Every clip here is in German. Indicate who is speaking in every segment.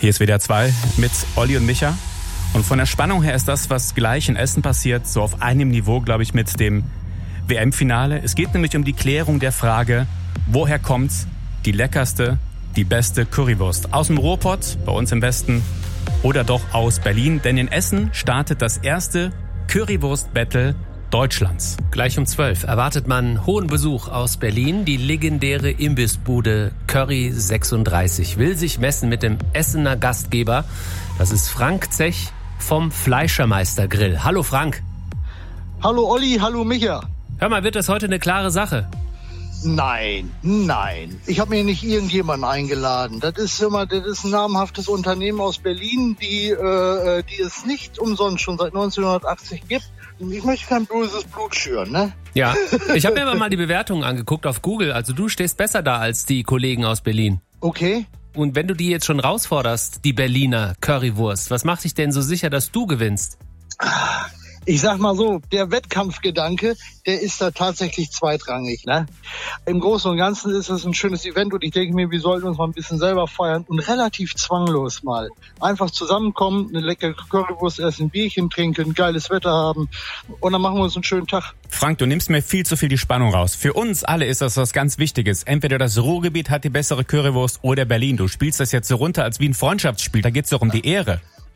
Speaker 1: Hier ist WDR 2 mit Olli und Micha. Und von der Spannung her ist das, was gleich in Essen passiert, so auf einem Niveau, glaube ich, mit dem WM-Finale. Es geht nämlich um die Klärung der Frage, woher kommt die leckerste, die beste Currywurst? Aus dem Ruhrpott, bei uns im Westen, oder doch aus Berlin? Denn in Essen startet das erste Currywurst-Battle Deutschlands.
Speaker 2: Gleich um 12 erwartet man hohen Besuch aus Berlin. Die legendäre Imbissbude Curry 36 will sich messen mit dem Essener Gastgeber. Das ist Frank Zech vom Fleischermeister Grill. Hallo Frank.
Speaker 3: Hallo Olli, hallo Micha.
Speaker 2: Hör mal, wird das heute eine klare Sache?
Speaker 3: Nein. Ich habe mir nicht irgendjemanden eingeladen. Das ist ein namhaftes Unternehmen aus Berlin, die es nicht umsonst schon seit 1980 gibt. Ich möchte kein böses Blut schüren, ne?
Speaker 2: Ja, ich habe mir mal die Bewertungen angeguckt auf Google. Also du stehst besser da als die Kollegen aus Berlin.
Speaker 3: Okay.
Speaker 2: Und wenn du die jetzt schon rausforderst, die Berliner Currywurst, was macht dich denn so sicher, dass du gewinnst?
Speaker 3: Ich sag mal so, der Wettkampfgedanke, der ist da tatsächlich zweitrangig, ne? Im Großen und Ganzen ist es ein schönes Event und ich denke mir, wir sollten uns mal ein bisschen selber feiern und relativ zwanglos mal einfach zusammenkommen, eine leckere Currywurst essen, ein Bierchen trinken, geiles Wetter haben und dann machen wir uns einen schönen Tag.
Speaker 1: Frank, du nimmst mir viel zu viel die Spannung raus. Für uns alle ist das was ganz Wichtiges. Entweder das Ruhrgebiet hat die bessere Currywurst oder Berlin. Du spielst das jetzt so runter als wie ein Freundschaftsspiel. Da geht's doch um die Ehre.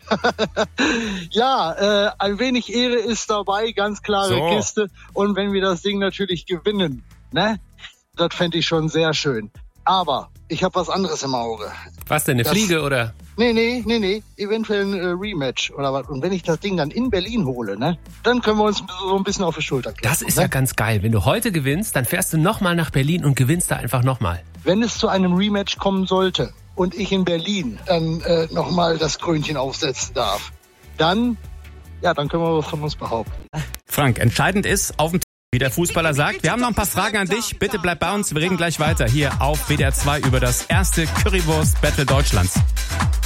Speaker 3: Ja, ein wenig Ehre ist dabei, ganz klare Kiste. Und wenn wir das Ding natürlich gewinnen, ne, das fände ich schon sehr schön. Aber ich habe was anderes im Auge.
Speaker 2: Was denn, eine Fliege oder?
Speaker 3: Nee, eventuell ein Rematch oder was. Und wenn ich das Ding dann in Berlin hole, ne, dann können wir uns so ein bisschen auf die Schulter klopfen.
Speaker 2: Das ist ja ganz geil. Wenn du heute gewinnst, dann fährst du nochmal nach Berlin und gewinnst da einfach nochmal.
Speaker 3: Wenn es zu einem Rematch kommen sollte und ich in Berlin dann nochmal das Krönchen aufsetzen darf, dann können wir was von uns behaupten.
Speaker 1: Frank, entscheidend ist auf dem wie der Fußballer sagt. Wir haben noch ein paar Fragen an dich. Bitte bleib bei uns. Wir reden gleich weiter hier auf WDR 2 über das erste Currywurst-Battle Deutschlands.